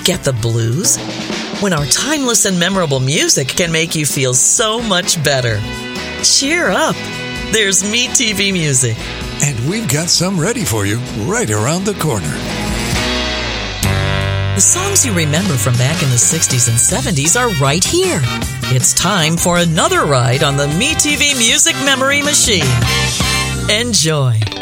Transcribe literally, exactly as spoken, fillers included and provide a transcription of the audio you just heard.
get the blues? When our timeless and memorable music can make you feel so much better. Cheer up. There's MeTV Music. And we've got some ready for you right around the corner. The songs you remember from back in the sixties and seventies are right here. It's time for another ride on the MeTV Music Memory Machine. Enjoy.